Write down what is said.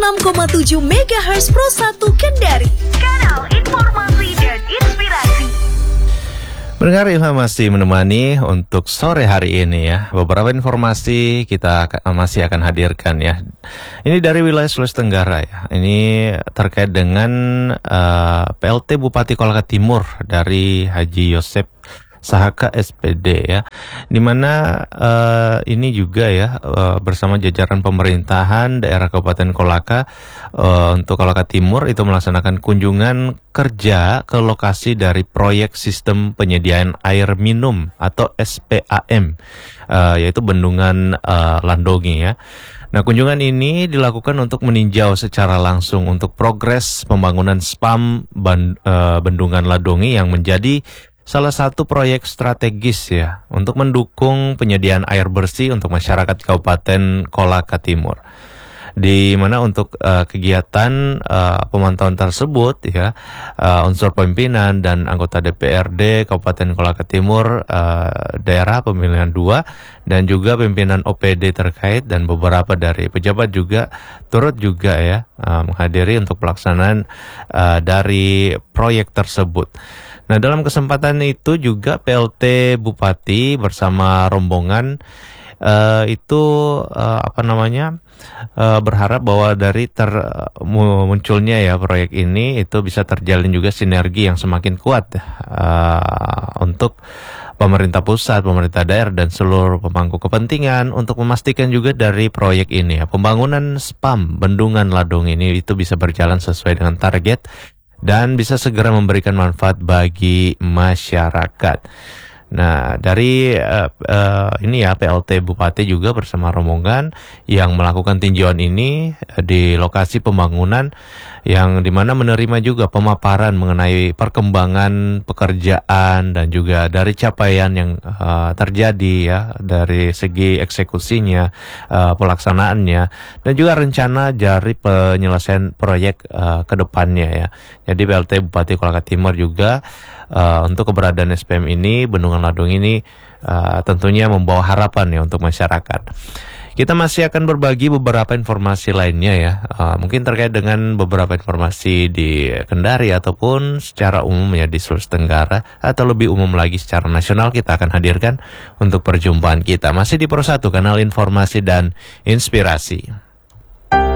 96,7 MHz Pro 1 Kendari. Kanal Informasi dan Inspirasi. Pendengar Ilham masih menemani untuk sore hari ini ya. Beberapa informasi kita masih akan hadirkan ya. Ini dari wilayah Sulawesi Tenggara ya. Ini terkait dengan PLT Bupati Kolaka Timur dari Haji Yosep Sahaka SPD ya, dimana ini juga ya bersama jajaran pemerintahan daerah Kabupaten Kolaka untuk Kolaka Timur itu melaksanakan kunjungan kerja ke lokasi dari proyek sistem penyediaan air minum atau SPAM, yaitu Bendungan Landongi ya. Nah, kunjungan ini dilakukan untuk meninjau secara langsung untuk progres pembangunan SPAM Bendungan Landongi yang menjadi salah satu proyek strategis ya untuk mendukung penyediaan air bersih untuk masyarakat Kabupaten Kolaka Timur. Di mana untuk kegiatan pemantauan tersebut ya, unsur pimpinan dan anggota DPRD Kabupaten Kolaka Timur daerah pemilihan 2 dan juga pimpinan OPD terkait dan beberapa dari pejabat juga turut juga ya menghadiri untuk pelaksanaan dari proyek tersebut. Nah, dalam kesempatan itu juga PLT Bupati bersama rombongan itu berharap bahwa dari munculnya ya proyek ini itu bisa terjalin juga sinergi yang semakin kuat untuk pemerintah pusat, pemerintah daerah dan seluruh pemangku kepentingan untuk memastikan juga dari proyek ini ya pembangunan SPAM Bendungan Landongi ini itu bisa berjalan sesuai dengan target dan bisa segera memberikan manfaat bagi masyarakat. Nah, dari ini ya PLT Bupati juga bersama rombongan yang melakukan tinjauan ini di lokasi pembangunan yang dimana menerima juga pemaparan mengenai perkembangan pekerjaan dan juga dari capaian yang terjadi ya dari segi eksekusinya, pelaksanaannya dan juga rencana dari penyelesaian proyek ke depannya ya. Jadi PLT Bupati Kolaka Timur juga untuk keberadaan SPM ini, Bendungan Landongi ini tentunya membawa harapan ya untuk masyarakat. Kita masih akan berbagi beberapa informasi lainnya ya, mungkin terkait dengan beberapa informasi di Kendari ataupun secara umum ya di Sulawesi Tenggara atau lebih umum lagi secara nasional kita akan hadirkan untuk perjumpaan kita. Masih di Pro 1 Kanal Informasi dan Inspirasi.